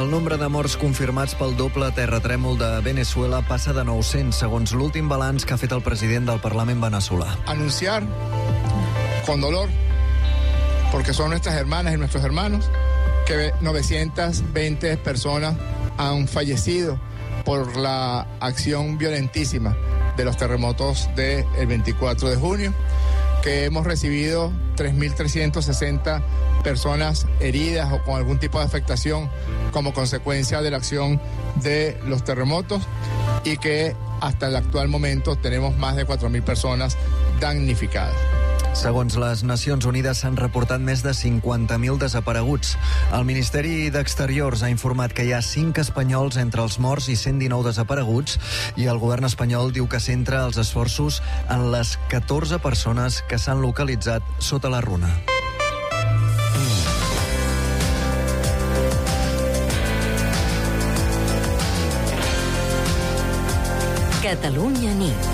El nombre de morts confirmats pel doble terratrèmol de Venezuela passa de 900, segons l'últim balanç que ha fet el president del Parlament venezolà. Anunciar con dolor, porque son nuestras hermanas y nuestros hermanos, que 920 personas han fallecido por la acción violentísima de los terremotos del 24 de junio, que hemos recibido 3.360 personas heridas o con algún tipo de afectación como consecuencia de la acción de los terremotos y que hasta el actual momento tenemos más de 4.000 personas damnificadas. Segons les Nacions Unides, s'han reportat més de 50.000 desapareguts. El Ministeri d'Exteriors ha informat que hi ha 5 espanyols entre els morts i 119 desapareguts i el govern espanyol diu que centra els esforços en les 14 persones que s'han localitzat sota la runa. Catalunya nit.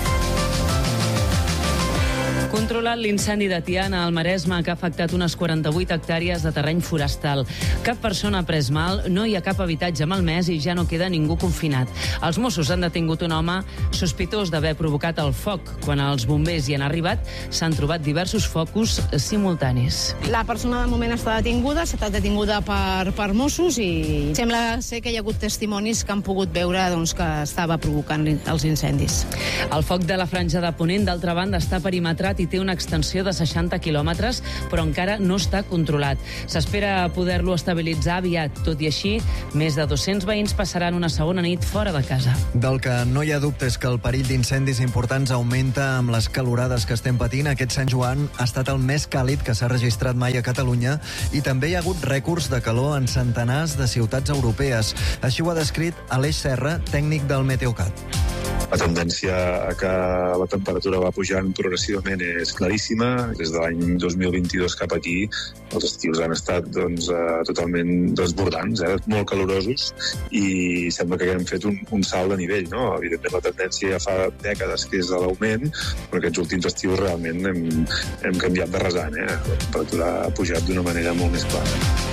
Controlat l'incendi de Tiana al Maresme, que ha afectat unes 48 hectàrees de terreny forestal. Cap persona ha pres mal, no hi ha cap habitatge malmès i ja no queda ningú confinat. Els Mossos han detingut un home sospitós d'haver provocat el foc. Quan els bombers hi han arribat, s'han trobat diversos focus simultanis. La persona de moment està detinguda, s'ha estat detinguda per Mossos i sembla ser que hi ha hagut testimonis que han pogut veure que estava provocant els incendis. El foc de la Franja de Ponent, d'altra banda, està perimetrat i té una extensió de 60 quilòmetres, però encara no està controlat. S'espera poder-lo estabilitzar aviat. Tot i així, més de 200 veïns passaran una segona nit fora de casa. Del que no hi ha dubte és que el perill d'incendis importants augmenta amb les calorades que estem patint. Aquest Sant Joan ha estat el més càlid que s'ha registrat mai a Catalunya i també hi ha hagut rècords de calor en centenars de ciutats europees. Així ho ha descrit Aleix Serra, tècnic del Meteocat. La tendència a que la temperatura va pujant progressivament és claríssima. Des de l'any 2022 cap aquí, els estius han estat totalment desbordants, molt calorosos, i sembla que haguem fet un salt de nivell. No? Evidentment, la tendència ja fa dècades que és a l'augment, però aquests últims estius realment hem canviat de rasant. La temperatura ha pujat d'una manera molt més clara.